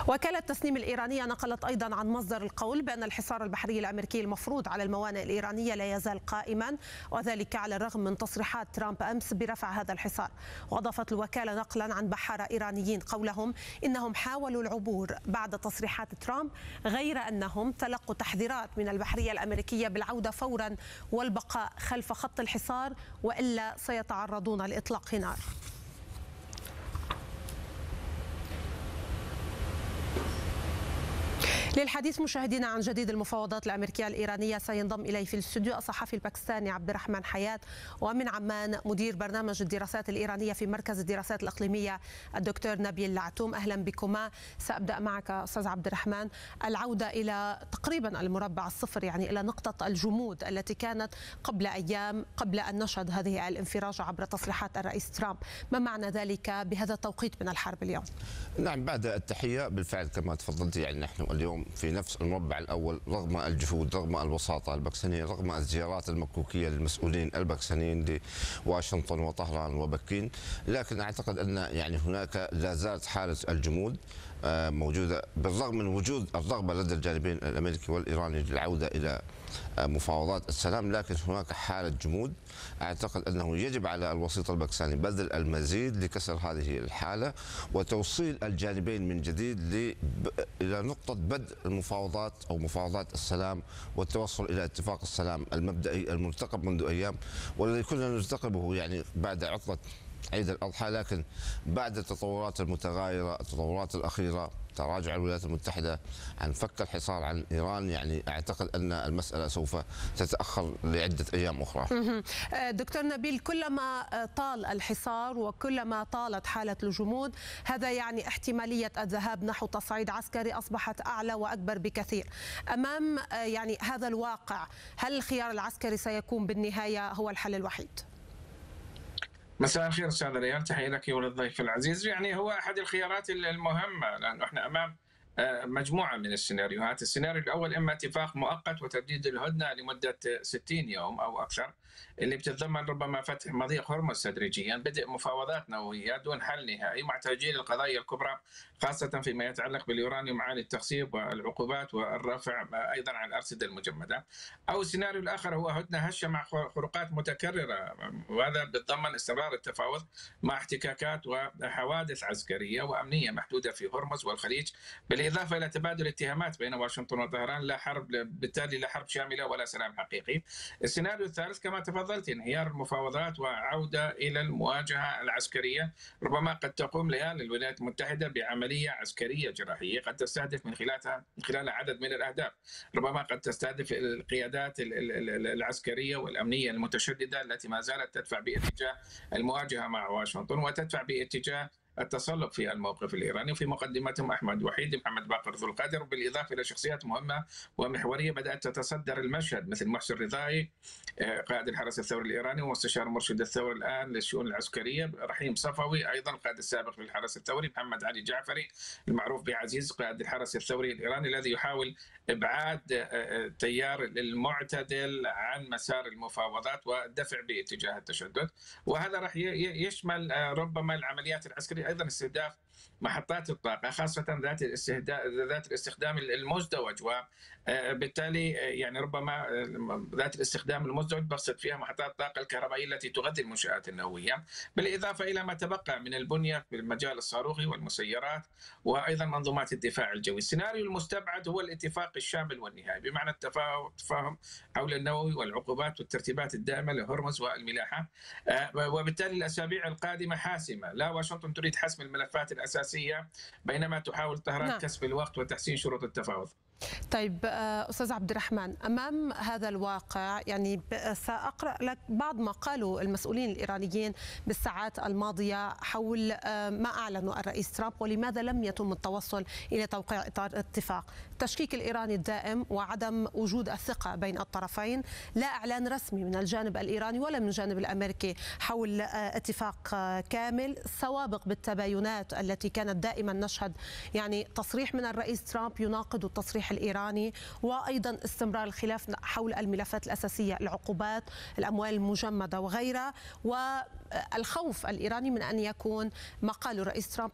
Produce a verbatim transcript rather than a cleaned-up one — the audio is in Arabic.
وكالة تسنيم الإيرانية نقلت أيضا عن مصدر القول بأن الحصار البحري الأمريكي المفروض على الموانئ الإيرانية لا يزال قائما، وذلك على الرغم من تصريحات ترامب أمس برفع هذا الحصار. وأضافت الوكالة نقلا عن بحارة إيرانيين قولهم إنهم حاولوا العبور بعد تصريحات ترامب، غير أنهم تلقوا تحذيرات من البحرية الأمريكية بالعودة فورا والبقاء خلف خط الحصار وإلا سيتعرضون لإطلاق نار. للحديث مشاهدينا عن جديد المفاوضات الأمريكية الإيرانية سينضم إلي في الاستوديو الصحفي الباكستاني عبد الرحمن حياة، ومن عمان مدير برنامج الدراسات الإيرانية في مركز الدراسات الإقليمية الدكتور نبيل العتوم. أهلا بكما. سأبدأ معك أستاذ عبد الرحمن، العودة إلى تقريبا المربع الصفر، يعني إلى نقطة الجمود التي كانت قبل أيام قبل أن نشهد هذه الانفراجة عبر تصريحات الرئيس ترامب، ما معنى ذلك بهذا التوقيت من الحرب اليوم؟ نعم، بعد التحية بالفعل كما تفضلت، يعني نحن اليوم في نفس المربع الأول رغم الجهود، رغم الوساطة الباكستانية، رغم الزيارات المكوكية للمسؤولين الباكستانيين لواشنطن وطهران وبكين، لكن أعتقد أن يعني هناك لا زالت حالة الجمود موجودة بالرغم من وجود الرغبة لدى الجانبين الأمريكي والإيراني للعودة إلى مفاوضات السلام، لكن هناك حالة جمود. أعتقد أنه يجب على الوسيط الباكستاني بذل المزيد لكسر هذه الحالة وتوصيل الجانبين من جديد إلى نقطة بدء المفاوضات أو مفاوضات السلام والتوصل إلى اتفاق السلام المبدئي المرتقب منذ أيام، والذي كنا نرتقبه يعني بعد عطلة عيد الأضحى، لكن بعد التطورات المتغايرة، التطورات الأخيرة، تراجع الولايات المتحدة عن فك الحصار عن إيران، يعني أعتقد أن المسألة سوف تتأخر لعدة أيام أخرى. دكتور نبيل، كلما طال الحصار وكلما طالت حالة الجمود، هذا يعني احتمالية الذهاب نحو تصعيد عسكري أصبحت أعلى وأكبر بكثير. أمام يعني هذا الواقع، هل الخيار العسكري سيكون بالنهاية هو الحل الوحيد؟ مساء الخير استاذ ريال، تحيه لك وللضيف العزيز. يعني هو احد الخيارات المهمه، لانه احنا امام مجموعه من السيناريوهات. السيناريو الاول اما اتفاق مؤقت وتجديد الهدنه لمده ستين يوم او اكثر، اللي بتتضمن ربما فتح مضيق هرمز تدريجيا، بدء مفاوضات نوويه دون حل نهائي مع تاجيل القضايا الكبرى خاصه فيما يتعلق باليورانيوم عالي التخصيب والعقوبات والرفع ايضا عن الارصده المجمده. او السيناريو الاخر هو هدنه هشه مع خروقات متكرره، وهذا بيتضمن استمرار التفاوض مع احتكاكات وحوادث عسكريه وامنيه محدوده في هرمز والخليج، بالإضافة إلى تبادل اتهامات بين واشنطن وطهران، لا حرب بالتالي لا حرب شاملة ولا سلام حقيقي. السيناريو الثالث كما تفضلت، انهيار المفاوضات وعودة إلى المواجهة العسكرية، ربما قد تقوم الولايات المتحدة بعملية عسكرية جراحية قد تستهدف من خلالها من خلالها عدد من الأهداف، ربما قد تستهدف القيادات العسكرية والأمنية المتشددة التي ما زالت تدفع باتجاه المواجهة مع واشنطن وتدفع باتجاه التصلب في الموقف الإيراني، وفي مقدمتهم أحمد وحيد، محمد باقر ذو القادر، وبالإضافة إلى شخصيات مهمة ومحورية بدأت تتصدر المشهد مثل محسن رضائي قائد الحرس الثوري الإيراني ومستشار مرشد الثوري الآن للشؤون العسكرية، رحيم صفوي أيضا القائد السابق للحرس الثوري، محمد علي جعفري المعروف بعزيز قائد الحرس الثوري الإيراني الذي يحاول إبعاد التيار المعتدل عن مسار المفاوضات والدفع باتجاه التشدد. وهذا راح يشمل ربما العمليات العسكرية، أيضا استهداف محطات الطاقة خاصة ذات ذات الاستخدام المزدوج، وبالتالي يعني ربما ذات الاستخدام المزدوج بقصد فيها محطات الطاقة الكهربائية التي تغذي المنشآت النووية، بالإضافة إلى ما تبقى من البنية في المجال الصاروخي والمسيرات وأيضا منظومات الدفاع الجوي. السيناريو المستبعد هو الاتفاق الشامل والنهائي، بمعنى التفاهم حول النووي والعقوبات والترتيبات الدائمة لهرمز والملاحة، وبالتالي الأسابيع القادمة حاسمة. لا واشنطن تريد حسم الملفات الأساسية بينما تحاول طهران نعم. كسب الوقت وتحسين شروط التفاوض. طيب أستاذ عبد الرحمن، أمام هذا الواقع يعني سأقرأ لك بعض ما قالوا المسؤولين الإيرانيين بالساعات الماضية حول ما أعلنوا الرئيس ترامب ولماذا لم يتم التوصل إلى توقيع إطار اتفاق. التشكيك الإيراني الدائم وعدم وجود الثقة بين الطرفين، لا إعلان رسمي من الجانب الإيراني ولا من الجانب الأمريكي حول اتفاق كامل، سوابق بالتباينات التي كانت دائما نشهد يعني تصريح من الرئيس ترامب يناقض التصريح الإيراني، وأيضا استمرار الخلاف حول الملفات الأساسية، العقوبات، الأموال المجمدة وغيرها، والخوف الإيراني من أن يكون ما قاله الرئيس ترامب